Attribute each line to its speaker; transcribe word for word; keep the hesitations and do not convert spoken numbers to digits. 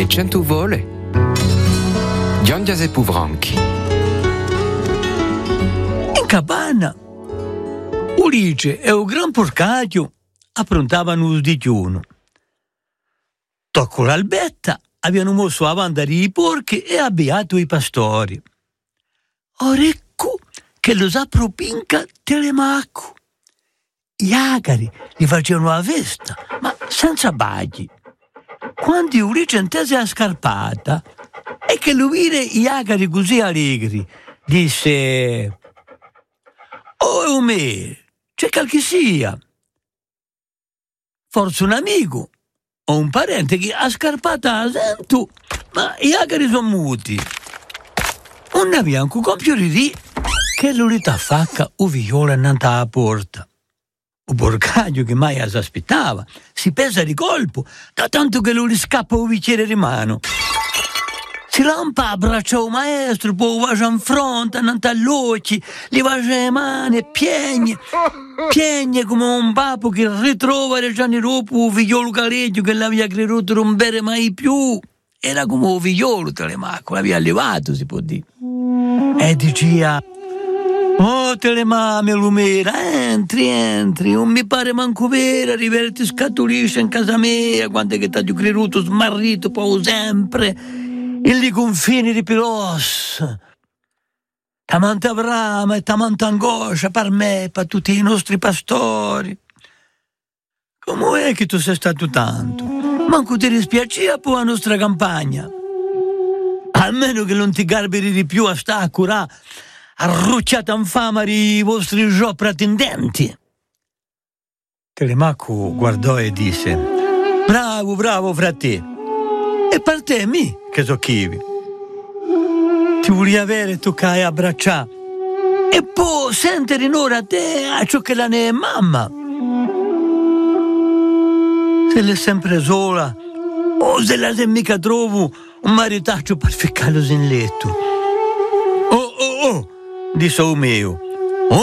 Speaker 1: E cento vole? Giondias e Puvronchi.
Speaker 2: In cabana, Ulice e un gran porcaio approntavano di chiuno. Tocco l'albetta, avevano mosso avanti i porchi e abbiato i pastori. Orecco che lo sapropinca Telemacco. Gli agari gli facevano la festa, ma senza bagli. Quando Ulice intese la scarpata e che lo vide gli agari così allegri, disse: «Oh, me, c'è qualche sia. Forse un amico o un parente che ha scarpata la sento, ma gli agari sono muti». Un bianco compiuri lì che l'urita facca u viola innanzi alla porta. Un porcaglio che mai si aspettava si pesa di colpo, da tanto che lui scappa un bicchiere di mano. Si lampa abbraccia un maestro, poi va in fronte, innanzi agli occhi, gli va le mani e piagne, piagne come un papo che ritrova le giorni dopo un figliolo caleggio che l'aveva creduto non bere mai più. Era come un figliolo Telemacco, l'aveva allevato, si può dire. E diceva: «Oh Telemame Lumera, entri, entri, non mi pare manco vera, riverti scatulisce in casa mia, quando è che t'ho creduto smarrito poi sempre, in li confini di Pilos. Tamanta brama e tamanta angoscia per me, per tutti i nostri pastori. Come è che tu sei stato tanto? Manco ti dispiaceva poi la nostra campagna? Almeno che non ti garberi di più a sta a curà arrucciata in fama i vostri gio pretendenti». Telemacco guardò e disse: «Bravo, bravo, frate. E per te, mi, che so chivi. Ti volevi avere tu che hai abbracciato. E poi sentire in ora te a ciò che la ne è mamma. Se l'è sempre sola, o se la se mica trovo un maritaccio per ficcarlo in letto». «Oh, oh, oh», disse o mio,